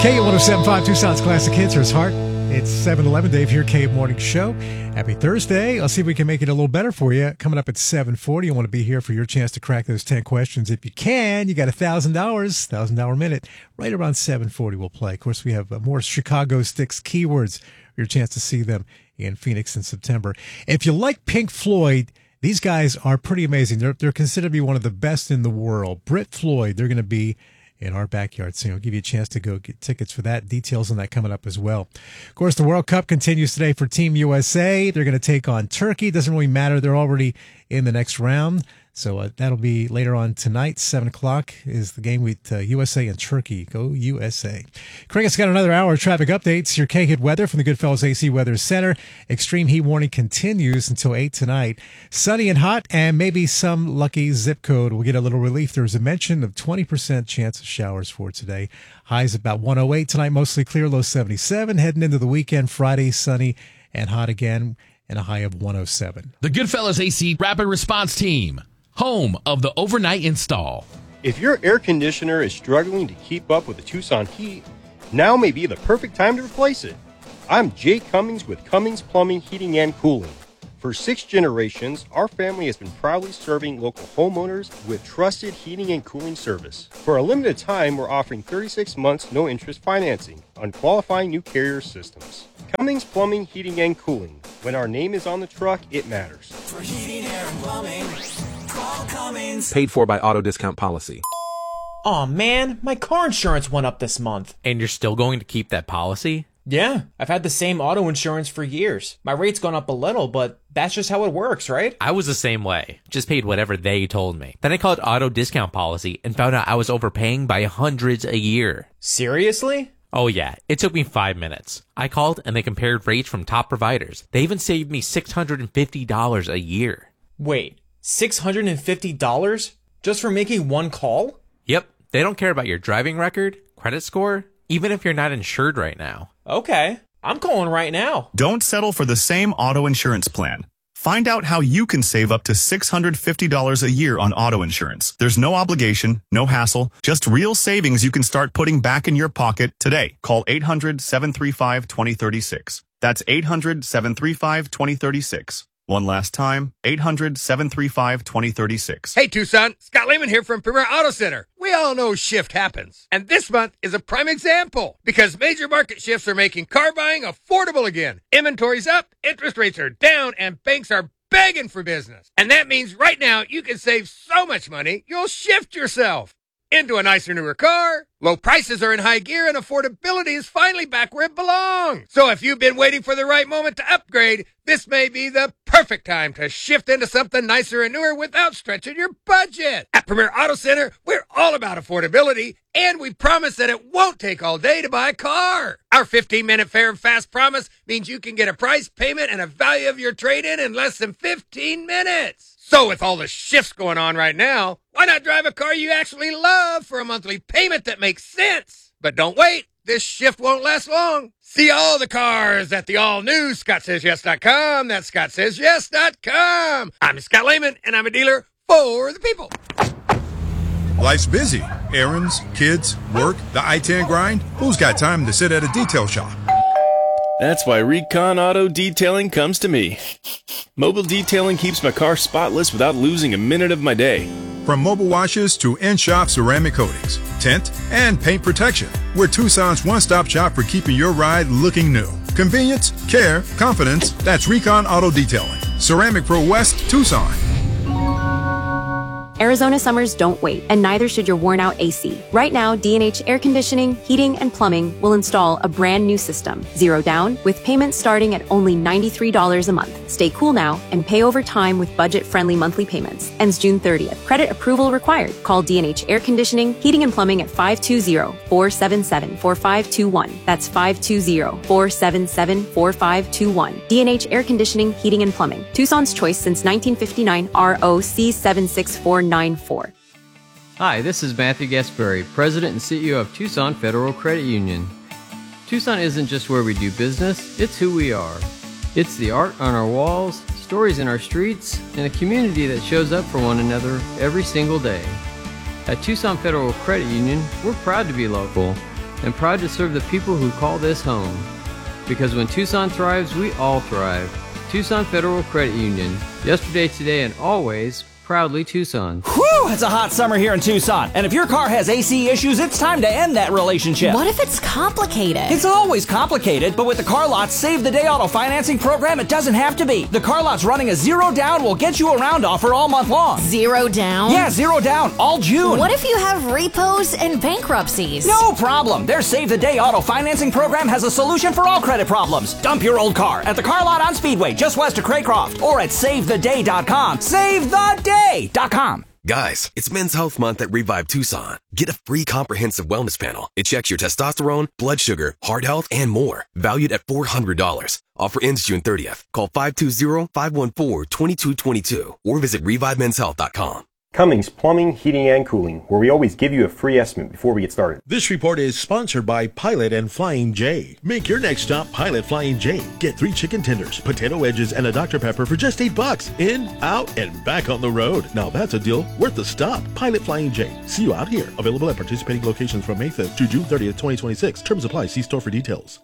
K107.5 Tucson's Classic Hits. Here's Hart. It's 7:11. Dave here, K Morning Show. Happy Thursday. I'll see if we can make it a little better for you. Coming up at 7:40, I want to be here for your chance to crack those 10 questions. If you can, you got $1,000, $1,000 minute. Right around 7:40 we'll play. Of course, we have more Chicago Sticks keywords. Your chance to see them in Phoenix in September. If you like Pink Floyd, these guys are pretty amazing. They're considered to be one of the best in the world. Brit Floyd, they're going to be in our backyard soon. I'll give you a chance to go get tickets for that. Details on that coming up as well. Of course, the World Cup continues today for Team USA. They're going to take on Turkey. Doesn't really matter. They're already in the next round. So that'll be later on tonight. 7 o'clock is the game with USA and Turkey. Go USA. Craig has got another hour of traffic updates. Your K-Hit weather from the Goodfellas AC Weather Center. Extreme heat warning continues until 8 tonight. Sunny and hot and maybe some lucky zip code. We'll get a little relief. There's a mention of 20% chance of showers for today. Highs about 108 tonight, mostly clear, low 77. Heading into the weekend, Friday, sunny and hot again, and a high of 107. The Goodfellas AC Rapid Response Team, home of the overnight install. If your air conditioner is struggling to keep up with the Tucson heat, now may be the perfect time to replace it. I'm Jay Cummings with Cummings Plumbing, Heating, and Cooling. For 6 generations, our family has been proudly serving local homeowners with trusted heating and cooling service. For a limited time, we're offering 36 months no-interest financing on qualifying new Carrier systems. Cummings Plumbing, Heating, and Cooling. When our name is on the truck, it matters. For heating, air, and plumbing, call Cummings. Paid for by Auto Discount Policy. Aw, man, my car insurance went up this month. And you're still going to keep that policy? Yeah, I've had the same auto insurance for years. My rate's gone up a little, but that's just how it works, right? I was the same way. Just paid whatever they told me. Then I called Auto Discount Policy and found out I was overpaying by hundreds a year. Seriously? Oh yeah, it took me 5 minutes. I called and they compared rates from top providers. They even saved me $650 a year. Wait, $650? Just for making one call? Yep, they don't care about your driving record, credit score, even if you're not insured right now. Okay, I'm calling right now. Don't settle for the same auto insurance plan. Find out how you can save up to $650 a year on auto insurance. There's no obligation, no hassle, just real savings you can start putting back in your pocket today. Call 800-735-2036. That's 800-735-2036. One last time, 800-735-2036. Hey, Tucson, Scott Lehman here from Premier Auto Center. We all know shift happens, and this month is a prime example because major market shifts are making car buying affordable again. Inventory's up, interest rates are down, and banks are begging for business. And that means right now you can save so much money, you'll shift yourself into a nicer, newer car. Low prices are in high gear and affordability is finally back where it belongs. So if you've been waiting for the right moment to upgrade, this may be the perfect time to shift into something nicer and newer without stretching your budget. At Premier Auto Center, we're all about affordability, and we promise that it won't take all day to buy a car. Our 15-minute fair and fast promise means you can get a price, payment, and a value of your trade-in in less than 15 minutes. So with all the shifts going on right now, why not drive a car you actually love for a monthly payment that makes sense? But don't wait. This shift won't last long. See all the cars at the all-new ScottSaysYes.com. That's ScottSaysYes.com. I'm Scott Lehman, and I'm a dealer for the people. Life's busy. Errands, kids, work, the I-10 grind. Who's got time to sit at a detail shop? That's why Recon Auto Detailing comes to me. Mobile detailing keeps my car spotless without losing a minute of my day. From mobile washes to in-shop ceramic coatings, tint, and paint protection, we're Tucson's one-stop shop for keeping your ride looking new. Convenience, care, confidence, that's Recon Auto Detailing. Ceramic Pro West, Tucson. Arizona summers don't wait, and neither should your worn-out AC. Right now, D&H Air Conditioning, Heating, and Plumbing will install a brand new system, 0 down, with payments starting at only $93 a month. Stay cool now and pay over time with budget-friendly monthly payments. Ends June 30th. Credit approval required. Call D&H Air Conditioning, Heating, and Plumbing at 520-477-4521. That's 520-477-4521. D&H Air Conditioning, Heating, and Plumbing. Tucson's choice since 1959, ROC 76494. Hi, this is Matthew Gasperry, President and CEO of Tucson Federal Credit Union. Tucson isn't just where we do business, it's who we are. It's the art on our walls, stories in our streets, and a community that shows up for one another every single day. At Tucson Federal Credit Union, we're proud to be local. and proud to serve the people who call this home. Because when Tucson thrives, we all thrive. Tucson Federal Credit Union. Yesterday, today, and always, proudly Tucson. Whew, it's a hot summer here in Tucson. And if your car has AC issues, it's time to end that relationship. What if it's complicated? It's always complicated, but with the Car Lot's Save the Day auto financing program, it doesn't have to be. The Car Lot's running a zero down will get you around offer all month long. Zero down? Yeah, zero down, all June. What if you have repos and bankruptcies? No problem. Their Save the Day auto financing program has a solution for all credit problems. Dump your old car at the Car Lot on Speedway, just west of Craycroft, or at SaveTheDay.com. SaveTheDay.com. Guys, it's Men's Health Month at Revive Tucson. Get a free comprehensive wellness panel. It checks your testosterone, blood sugar, heart health, and more. Valued at $400. Offer ends June 30th. Call 520-514-2222 or visit ReviveMen'sHealth.com. Cummings Plumbing, Heating, and Cooling, where we always give you a free estimate before we get started. This report is sponsored by Pilot and Flying J. Make your next stop Pilot Flying J. Get 3 chicken tenders, potato wedges, and a Dr. Pepper for just $8. In, out, and back on the road. Now that's a deal worth the stop. Pilot Flying J. See you out here. Available at participating locations from May 5th to June 30th, 2026. Terms apply. See store for details.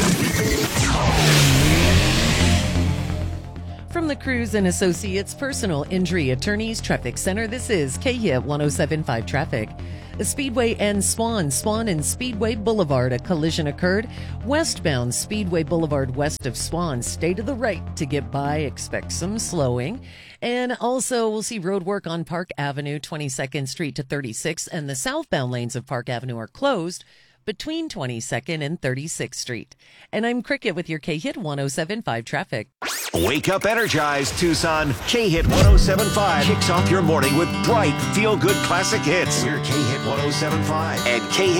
From the Cruz and Associates Personal Injury Attorneys Traffic Center, this is KHIT 107.5 Traffic. Speedway and Swan and Speedway Boulevard, a collision occurred. Westbound Speedway Boulevard west of Swan, stay to the right to get by. Expect some slowing. And also, we'll see road work on Park Avenue, 22nd Street to 36th, and the southbound lanes of Park Avenue are closed between 22nd and 36th Street. And I'm Cricket with your K-Hit 107.5 traffic. Wake up energized, Tucson. K-Hit 107.5 kicks off your morning with bright, feel-good classic hits. We're K-Hit 107.5 and K-Hit